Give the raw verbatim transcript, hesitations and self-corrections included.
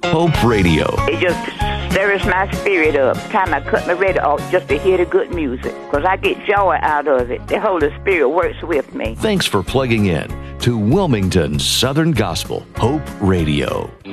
Hope Radio. It just stirs my spirit up. Time I cut my radio off just to hear the good music, because I get joy out of it. The Holy Spirit works with me. Thanks for plugging in to Wilmington Southern Gospel Hope Radio.